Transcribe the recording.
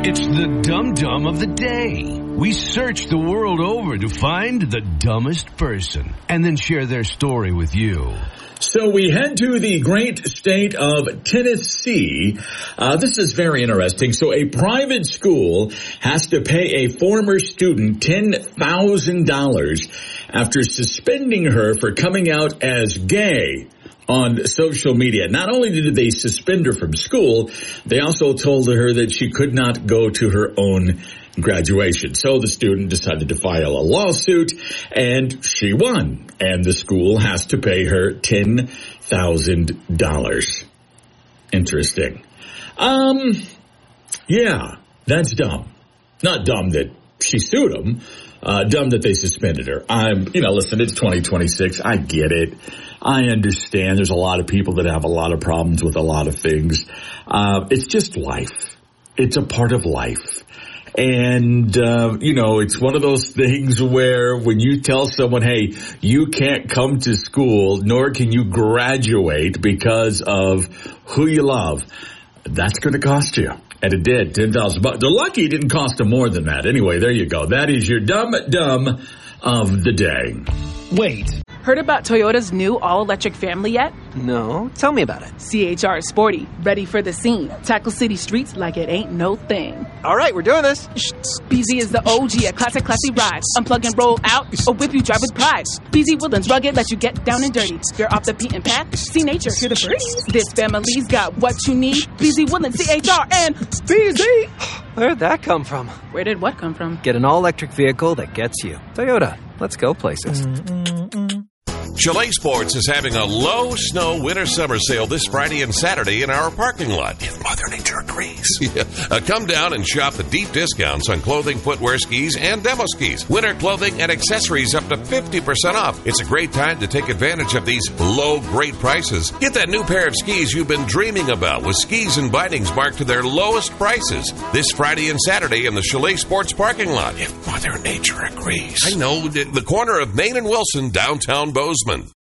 It's the Dum Dum of the Day. We search the world over to find the dumbest person and then share their story with you. So we head to the great state of Tennessee. This is very interesting. So a private school has to pay a former student $10,000 after suspending her for coming out as gay on social media. Not only did they suspend her from school, they also told her that she could not go to her own graduation. So the student decided to file a lawsuit, and she won. And the school has to pay her $10,000. Interesting. Yeah, that's dumb. Not dumb that she sued them. Dumb that they suspended her. Listen, it's 2026. I get it. I understand there's a lot of people that have a lot of problems with a lot of things. It's just life. It's a part of life. And, it's one of those things where when you tell someone, hey, you can't come to school, nor can you graduate because of who you love, that's going to cost you. And it did, $10,000. They're lucky it didn't cost them more than that. Anyway, there you go. That is your dumb of the day. Wait. Heard about Toyota's new all-electric family yet? No. Tell me about it. CHR is sporty, ready for the scene. Tackle city streets like it ain't no thing. All right, we're doing this. BZ is the OG, a classy ride. Unplug and roll out, or whip you drive with pride. BZ Woodlands rugged, let you get down and dirty. You're off the beaten path, see nature, hear the birds. This family's got what you need. BZ Woodlands, CHR, and BZ. Where'd that come from? Where did what come from? Get an all-electric vehicle that gets you. Toyota. Let's go places. Chalet Sports is having a low snow winter summer sale this Friday and Saturday in our parking lot. If Mother Nature agrees. Yeah. Come down and shop the deep discounts on clothing, footwear, skis, and demo skis. Winter clothing and accessories up to 50% off. It's a great time to take advantage of these low, great prices. Get that new pair of skis you've been dreaming about with skis and bindings marked to their lowest prices this Friday and Saturday in the Chalet Sports parking lot. If Mother Nature agrees. I know, the corner of Main and Wilson, downtown Bozeman.